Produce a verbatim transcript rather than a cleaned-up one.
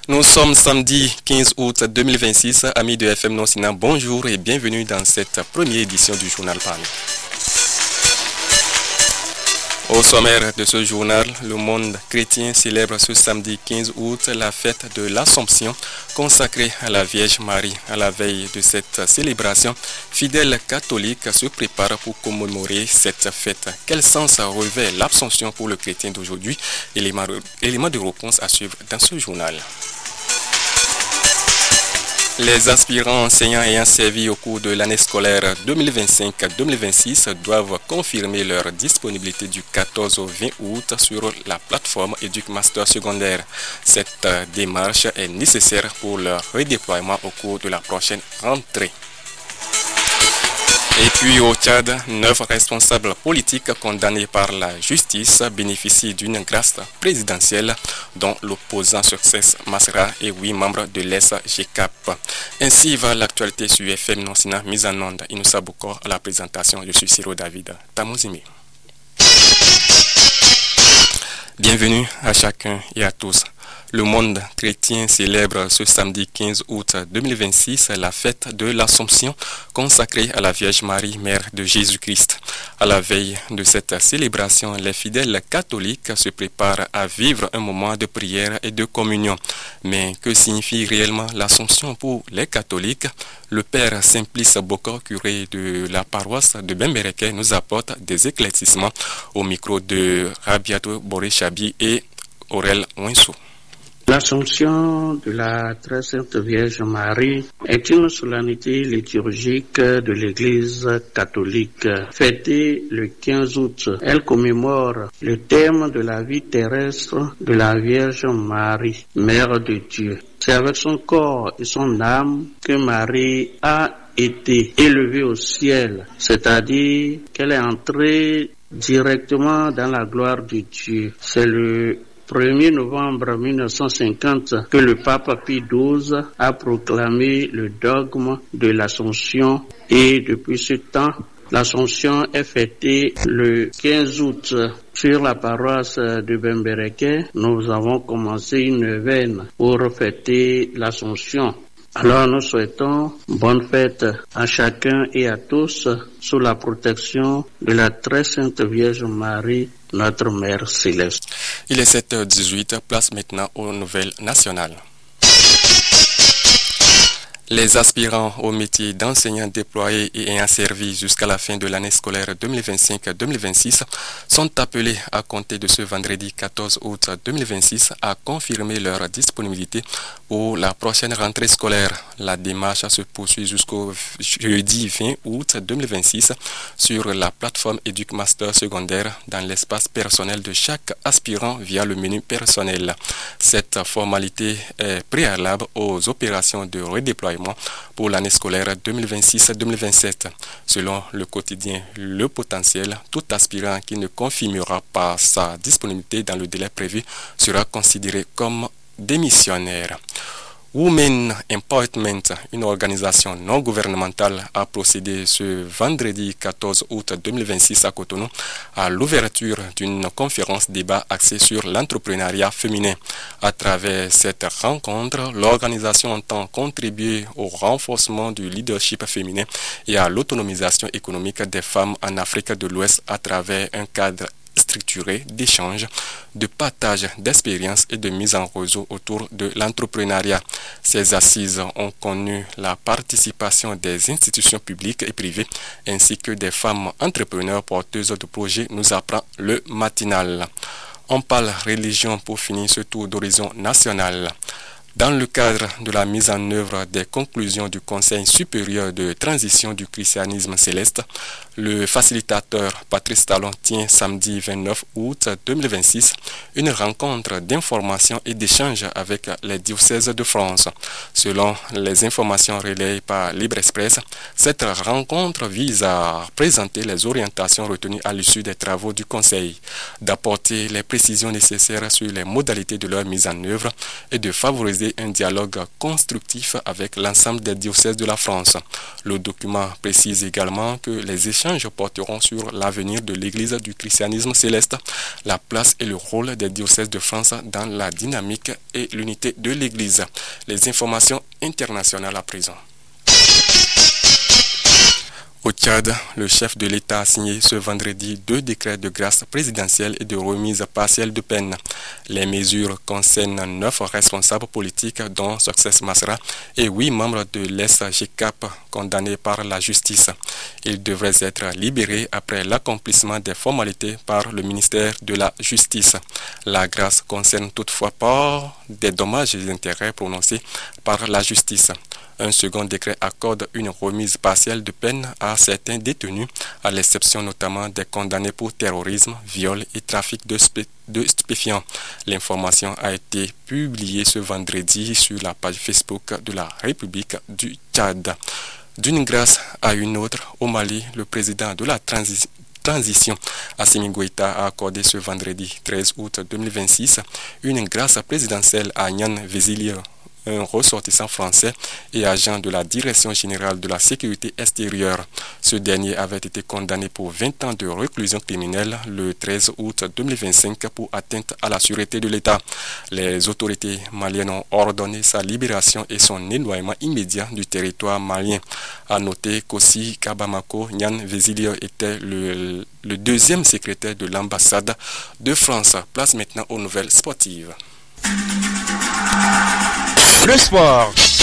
Nous sommes samedi quinze août deux mille vingt-six. Amis de F M Non-Sina, bonjour et bienvenue dans cette première édition du journal Parlé. Au sommaire de ce journal, le monde chrétien célèbre ce samedi quinze août la fête de l'Assomption consacrée à la Vierge Marie. À la veille de cette célébration, fidèles catholiques se préparent pour commémorer cette fête. Quel sens revêt l'Assomption pour le chrétien d'aujourd'hui? Élément de réponse à suivre dans ce journal. Les aspirants enseignants ayant servi au cours de l'année scolaire deux mille vingt-cinq deux mille vingt-six doivent confirmer leur disponibilité du quatorze au vingt août sur la plateforme EducMaster secondaire. Cette démarche est nécessaire pour leur redéploiement au cours de la prochaine rentrée. Et puis au Tchad, neuf responsables politiques condamnés par la justice bénéficient d'une grâce présidentielle, dont l'opposant Success Masra et huit membres de l'E S G C A P. Ainsi va l'actualité sur F M Non-Sina, mise en onde. Inoussa Bokor à la présentation. Je suis Ciro David Tamouzimi. Bienvenue à chacun et à tous. Le monde chrétien célèbre ce samedi quinze août deux mille vingt-six la fête de l'Assomption consacrée à la Vierge Marie, mère de Jésus-Christ. À la veille de cette célébration, les fidèles catholiques se préparent à vivre un moment de prière et de communion. Mais que signifie réellement l'Assomption pour les catholiques? Le père Simplice Bokor, curé de la paroisse de Bembereke, nous apporte des éclaircissements au micro de Rabiato Borechabi et Aurel Ouinsou. L'Assomption de la Très Sainte Vierge Marie est une solennité liturgique de l'Église catholique. Fêtée le quinze août, elle commémore le terme de la vie terrestre de la Vierge Marie, Mère de Dieu. C'est avec son corps et son âme que Marie a été élevée au ciel, c'est-à-dire qu'elle est entrée directement dans la gloire de Dieu. C'est le premier novembre mille neuf cent cinquante que le pape Pie douze a proclamé le dogme de l'Assomption et depuis ce temps, l'Assomption est fêtée le quinze août. Sur la paroisse de Bembereke, nous avons commencé une neuvaine pour fêter l'Assomption. Alors nous souhaitons bonne fête à chacun et à tous sous la protection de la Très Sainte Vierge Marie, notre Mère Céleste. Il est sept heures dix-huit, place maintenant aux nouvelles nationales. Les aspirants au métier d'enseignants déployés et ayant servi jusqu'à la fin de l'année scolaire deux mille vingt-cinq deux mille vingt-six sont appelés à compter de ce vendredi quatorze août deux mille vingt-six à confirmer leur disponibilité pour la prochaine rentrée scolaire. La démarche se poursuit jusqu'au jeudi vingt août deux mille vingt-six sur la plateforme EducMaster secondaire dans l'espace personnel de chaque aspirant via le menu personnel. Cette formalité est préalable aux opérations de redéploiement pour l'année scolaire deux mille vingt-six deux mille vingt-sept. Selon le quotidien Le Potentiel, tout aspirant qui ne confirmera pas sa disponibilité dans le délai prévu sera considéré comme démissionnaire. Women Empowerment, une organisation non gouvernementale, a procédé ce vendredi quatorze août deux mille vingt-six à Cotonou à l'ouverture d'une conférence débat axée sur l'entrepreneuriat féminin. À travers cette rencontre, l'organisation entend contribuer au renforcement du leadership féminin et à l'autonomisation économique des femmes en Afrique de l'Ouest à travers un cadre structuré d'échanges, de partage d'expériences et de mise en réseau autour de l'entrepreneuriat. Ces assises ont connu la participation des institutions publiques et privées ainsi que des femmes entrepreneurs porteuses de projets, nous apprend le matinal. On parle religion pour finir ce tour d'horizon national. Dans le cadre de la mise en œuvre des conclusions du Conseil supérieur de transition du christianisme céleste, le facilitateur Patrice Talon tient samedi vingt-neuf août deux mille vingt-six une rencontre d'information et d'échange avec les diocèses de France. Selon les informations relayées par Libre Express, cette rencontre vise à présenter les orientations retenues à l'issue des travaux du Conseil, d'apporter les précisions nécessaires sur les modalités de leur mise en œuvre et de favoriser initier un dialogue constructif avec l'ensemble des diocèses de la France. Le document précise également que les échanges porteront sur l'avenir de l'Église du christianisme céleste, la place et le rôle des diocèses de France dans la dynamique et l'unité de l'Église. Les informations internationales à présent. Au Tchad, le chef de l'État a signé ce vendredi deux décrets de grâce présidentielle et de remise partielle de peine. Les mesures concernent neuf responsables politiques dont Success Masra et huit membres de l'E S G C A P condamnés par la justice. Ils devraient être libérés après l'accomplissement des formalités par le ministère de la Justice. La grâce concerne toutefois pas des dommages et intérêts prononcés par la justice. Un second décret accorde une remise partielle de peine à certains détenus, à l'exception notamment des condamnés pour terrorisme, viol et trafic de, spé de stupéfiants. L'information a été publiée ce vendredi sur la page Facebook de la République du Tchad. D'une grâce à une autre, au Mali, le président de la transition Transition, Assimi Goïta a accordé ce vendredi treize août deux mille vingt-six une grâce présidentielle à Nian Vézilier, un ressortissant français et agent de la Direction générale de la sécurité extérieure. Ce dernier avait été condamné pour vingt ans de réclusion criminelle le treize août deux mille vingt-cinq pour atteinte à la sûreté de l'État. Les autorités maliennes ont ordonné sa libération et son éloignement immédiat du territoire malien. A noter qu'aussi qu'à Bamako, Nian Vézilier était le, le deuxième secrétaire de l'ambassade de France. Place maintenant aux nouvelles sportives. Le sport.